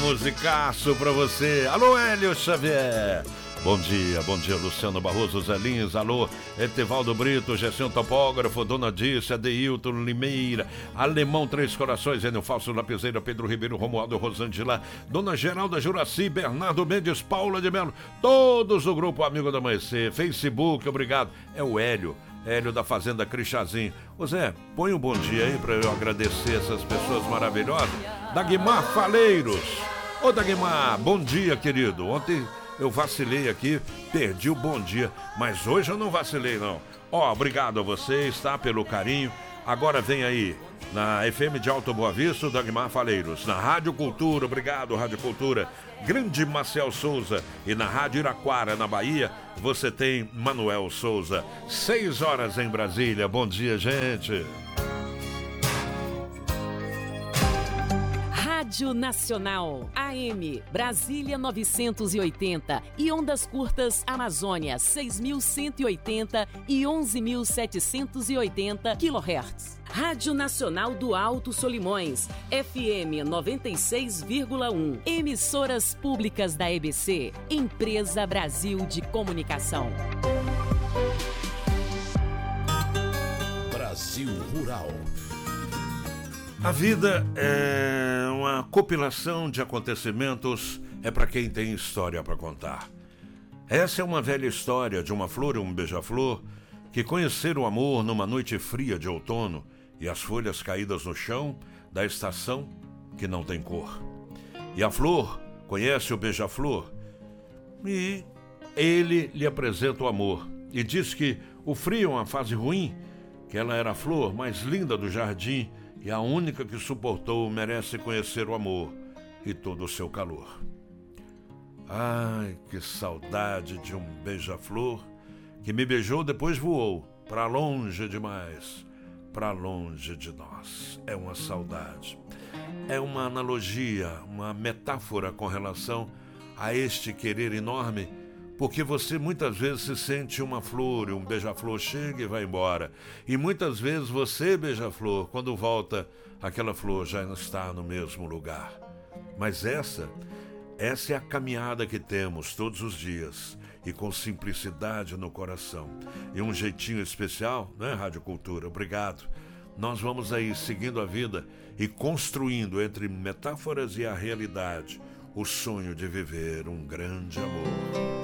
musicaço pra você. Alô, Hélio Xavier. Bom dia, Luciano Barroso, Zé Lins, alô, Etevaldo Brito, Gerson Topógrafo, Dona Dícia, Adeilton Limeira, Alemão Três Corações, Enio Falso Lapiseira, Pedro Ribeiro, Romualdo Rosângela, Dona Geralda Juraci, Bernardo Mendes, Paula de Melo, todos do grupo Amigo do Amanhecer, Facebook, obrigado. É o Hélio da Fazenda Crixazinho. Ô Zé, põe um bom dia aí pra eu agradecer essas pessoas maravilhosas. Dagmar Faleiros. Ô Dagmar, bom dia, querido. Ontem eu vacilei aqui, perdi o bom dia, mas hoje eu não vacilei não. Ó, obrigado a vocês, tá, pelo carinho. Agora vem aí, na FM de Alto Boa Vista, Dagmar Faleiros. Na Rádio Cultura, obrigado, Rádio Cultura, Grande Marcel Souza. E na Rádio Iraquara, na Bahia, você tem Manuel Souza. 6 horas em Brasília. Bom dia, gente. Rádio Nacional, AM, Brasília 980 e ondas curtas Amazônia 6.180 e 11.780 kHz. Rádio Nacional do Alto Solimões, FM 96,1. Emissoras públicas da EBC, Empresa Brasil de Comunicação. Brasil Rural. A vida é uma compilação de acontecimentos, é para quem tem história para contar. Essa é uma velha história de uma flor e um beija-flor que conheceram o amor numa noite fria de outono e as folhas caídas no chão da estação que não tem cor. E a flor conhece o beija-flor e ele lhe apresenta o amor e diz que o frio é uma fase ruim, que ela era a flor mais linda do jardim e a única que suportou merece conhecer o amor e todo o seu calor. Ai, que saudade de um beija-flor que me beijou, depois voou para longe demais, para longe de nós. É uma saudade. É uma analogia, uma metáfora com relação a este querer enorme, porque você muitas vezes se sente uma flor e um beija-flor chega e vai embora. E muitas vezes você, beija-flor, quando volta, aquela flor já não está no mesmo lugar. Mas essa é a caminhada que temos todos os dias, e com simplicidade no coração. E um jeitinho especial, né, Rádio Cultura? Obrigado. Nós vamos aí seguindo a vida e construindo entre metáforas e a realidade o sonho de viver um grande amor.